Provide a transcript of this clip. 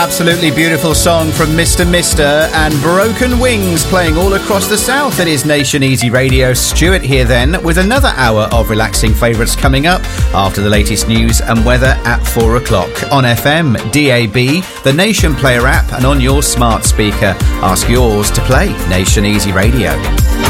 Absolutely beautiful song from Mr. and Broken Wings playing all across the south. It is Nation Easy Radio. Stuart here then with another hour of relaxing favourites coming up after the latest news and weather at 4 o'clock on FM, DAB, the Nation Player app and on your smart speaker. Ask yours to play Nation Easy Radio.